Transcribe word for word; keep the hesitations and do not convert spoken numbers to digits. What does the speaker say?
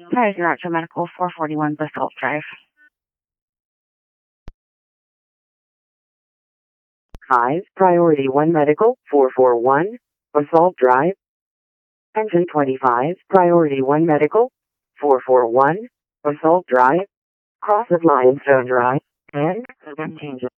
Hi, Director Medical four forty-one Basalt Drive. Hive, Priority one Medical, four forty-one, Basalt Drive. Engine twenty-five, Priority one Medical, four forty-one, Basalt Drive. Cross of Limestone Drive, and seventeen.